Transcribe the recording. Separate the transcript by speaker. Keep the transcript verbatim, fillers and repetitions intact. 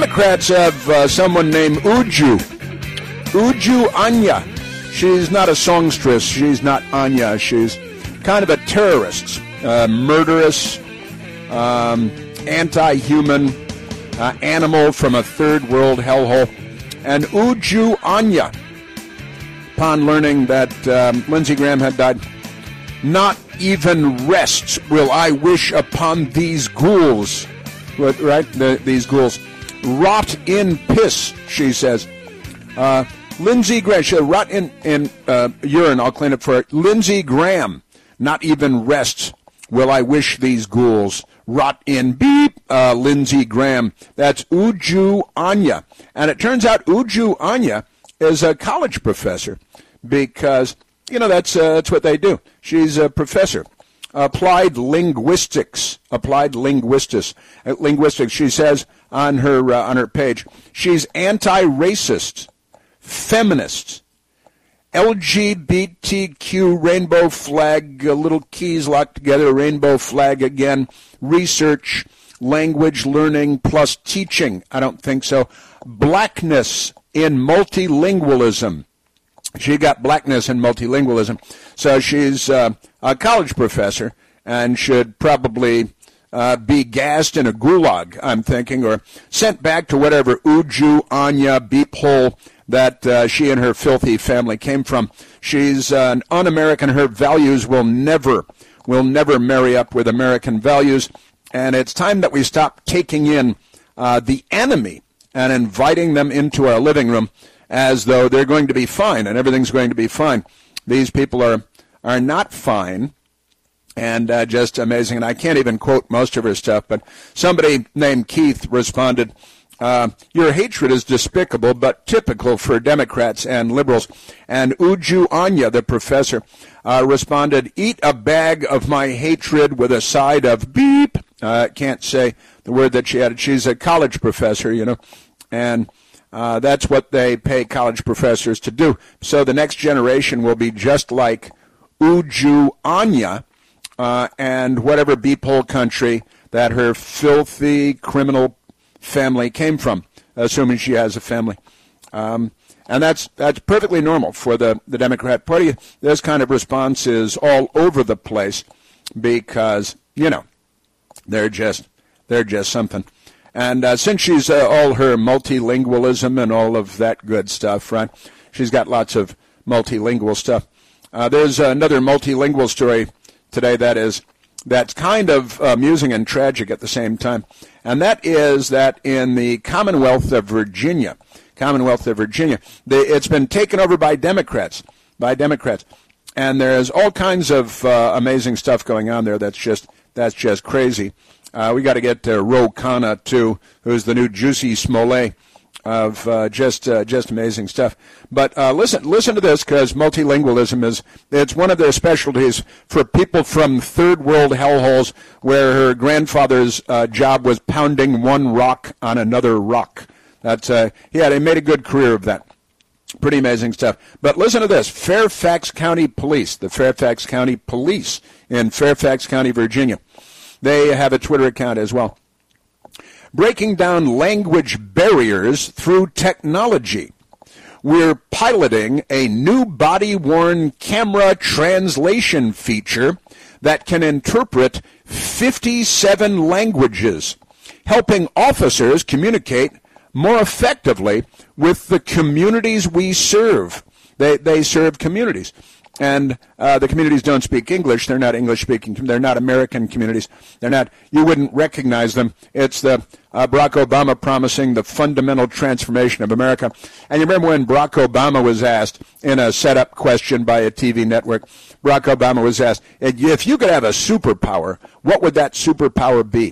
Speaker 1: Democrats have uh, someone named Uju. Uju Anya. She's not a songstress. She's not Anya. She's kind of a terrorist, uh, murderous, um, anti-human uh, animal from a third world hellhole. And Uju Anya, upon learning that um, Lindsey Graham had died, not even rest will I wish upon these ghouls. Right? The, these ghouls. Rot in piss, she says. Uh, Lindsey Graham, she'll rot in, in uh, urine, I'll clean it for her. Lindsey Graham, not even rest will I wish these ghouls. Rot in beep, uh, Lindsey Graham. That's Uju Anya. And it turns out Uju Anya is a college professor because, you know, that's, uh, that's what they do. She's a professor. Applied linguistics, applied linguistics, uh, linguistics. She says on her uh, on her page, she's anti-racist, feminist, L G B T Q, rainbow flag, uh, little keys locked together, rainbow flag again, research, language learning plus teaching. I don't think so. Blackness in multilingualism. She got blackness in multilingualism. So she's uh, a college professor and should probably uh, be gassed in a gulag, I'm thinking, or sent back to whatever Uju Anya beep hole that uh, she and her filthy family came from. She's uh, an un-American. Her values will never, will never marry up with American values. And it's time that we stop taking in uh, the enemy and inviting them into our living room as though they're going to be fine and everything's going to be fine. These people are are not fine and uh, just amazing. And I can't even quote most of her stuff, but somebody named Keith responded, uh, your hatred is despicable but typical for Democrats and liberals. And Uju Anya, the professor, uh, responded, eat a bag of my hatred with a side of beep. I uh, can't say the word that she added. She's a college professor, you know, and Uh, that's what they pay college professors to do. So the next generation will be just like Uju Anya uh, and whatever beephole country that her filthy criminal family came from, assuming she has a family. Um, and that's that's perfectly normal for the, the Democrat Party. This kind of response is all over the place because, you know, they're just they're just something. And uh, since she's uh, all her multilingualism and all of that good stuff, right? She's got lots of multilingual stuff. Uh, there's another multilingual story today that is that's kind of amusing and tragic at the same time, and that is that in the Commonwealth of Virginia, Commonwealth of Virginia, they, it's been taken over by Democrats, by Democrats, and there's all kinds of uh, amazing stuff going on there. That's just that's just crazy. Uh, we got to get to Ro Khanna, too, who's the new Juicy Smollett of uh, just uh, just amazing stuff. But uh, listen listen to this, because multilingualism is it's one of their specialties for people from third world hellholes where her grandfather's uh, job was pounding one rock on another rock. That's uh, yeah, they made a good career of that. Pretty amazing stuff. But listen to this. Fairfax County Police, the Fairfax County Police in Fairfax County, Virginia. They have a Twitter account as well. Breaking down language barriers through technology. We're piloting a new body-worn camera translation feature that can interpret fifty-seven languages, helping officers communicate more effectively with the communities we serve. They, they serve communities. And uh, the communities don't speak English. They're not English-speaking. They're not American communities. They're not. You wouldn't recognize them. It's the uh, Barack Obama promising the fundamental transformation of America. And you remember when Barack Obama was asked in a set-up question by a T V network, Barack Obama was asked, if you could have a superpower, what would that superpower be?